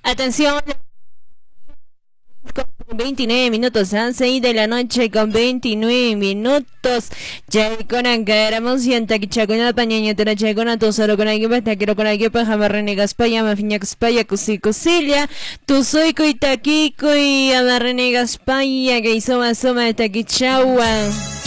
Atención. Con 29 minutos, a 6 de la noche con 29 minutos. Ya con Ancaramos y Antaquichacona Pañañetera Chacona, tu solo con alguien, te quiero con alguien, pues jamás renegas paya, mafiñax paya, cusilia, tu soy coitaquico y amarrenegas paya, que hizo más soma de taquichagua.